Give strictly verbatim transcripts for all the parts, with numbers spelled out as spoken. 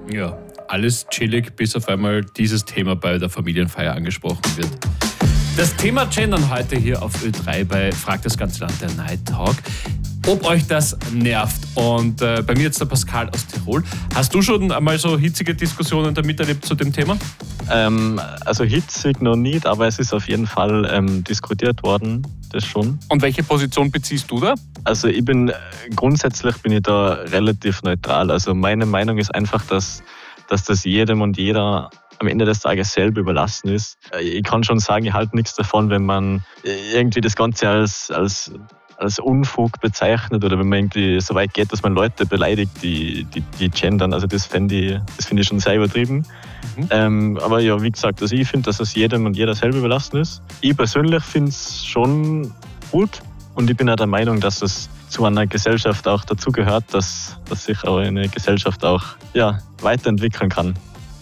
Ja, alles chillig, bis auf einmal dieses Thema bei der Familienfeier angesprochen wird. Das Thema Gendern heute hier auf Ö drei bei Fragt das ganze Land, der Night Talk. Ob euch das nervt. Und äh, bei mir jetzt der Pascal aus Tirol. Hast du schon einmal so hitzige Diskussionen damit erlebt zu dem Thema? Ähm, also hitzig noch nicht, aber es ist auf jeden Fall ähm, diskutiert worden, das schon. Und welche Position beziehst du da? Also ich bin, grundsätzlich bin ich da relativ neutral. Also meine Meinung ist einfach, dass, dass das jedem und jeder am Ende des Tages selber überlassen ist. Ich kann schon sagen, ich halte nichts davon, wenn man irgendwie das Ganze als, als, als Unfug bezeichnet oder wenn man irgendwie so weit geht, dass man Leute beleidigt, die, die, die gendern. Also das finde ich, das finde ich schon sehr übertrieben. Mhm. Ähm, aber ja, wie gesagt, also ich finde, dass es jedem und jeder selber überlassen ist. Ich persönlich finde es schon gut und ich bin auch der Meinung, dass es zu einer Gesellschaft auch dazugehört, dass, dass sich auch eine Gesellschaft auch ja, weiterentwickeln kann.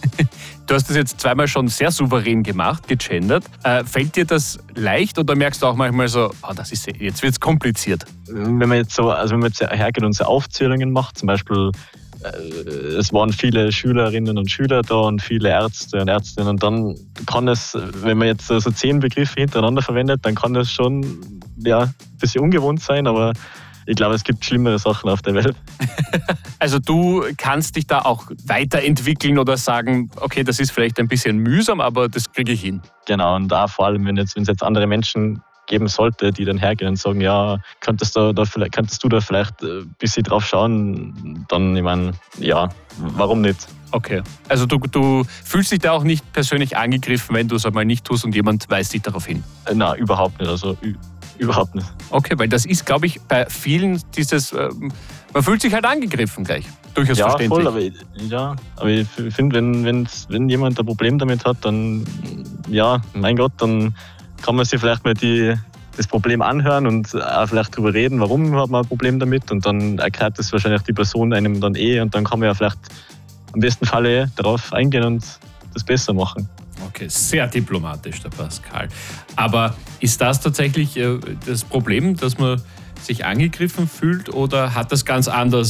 Du hast das jetzt zweimal schon sehr souverän gemacht, gegendert. Äh, fällt dir das leicht oder merkst du auch manchmal so, oh, das ist, jetzt wird es kompliziert? Wenn man jetzt so, also wenn man jetzt hergeht und so Aufzählungen macht, zum Beispiel, äh, es waren viele Schülerinnen und Schüler da und viele Ärzte und Ärztinnen und dann kann es, wenn man jetzt so zehn Begriffe hintereinander verwendet, dann kann das schon ja, ein bisschen ungewohnt sein, aber ich glaube, es gibt schlimmere Sachen auf der Welt. Also du kannst dich da auch weiterentwickeln oder sagen, okay, das ist vielleicht ein bisschen mühsam, aber das kriege ich hin. Genau, und da vor allem, wenn jetzt, wenn es jetzt andere Menschen geben sollte, die dann hergehen und sagen, ja, könntest du da vielleicht, könntest du da vielleicht ein bisschen drauf schauen, dann, ich meine, ja, warum nicht? Okay, also du, du fühlst dich da auch nicht persönlich angegriffen, wenn du es einmal nicht tust und jemand weist dich darauf hin? Nein, überhaupt nicht, also überhaupt nicht. Okay, weil das ist, glaube ich, bei vielen dieses, äh, man fühlt sich halt angegriffen gleich. Durchaus ja, verständlich. Voll, aber, ja, aber ich finde, wenn, wenn's, wenn jemand ein Problem damit hat, dann, ja, mein Gott, dann kann man sich vielleicht mal die, das Problem anhören und auch vielleicht darüber reden, warum hat man ein Problem damit und dann erklärt das wahrscheinlich die Person einem dann eh und dann kann man ja vielleicht am besten Falle darauf eingehen und das besser machen. Okay, sehr diplomatisch, der Pascal. Aber ist das tatsächlich äh, das Problem, dass man sich angegriffen fühlt oder hat das ganz anders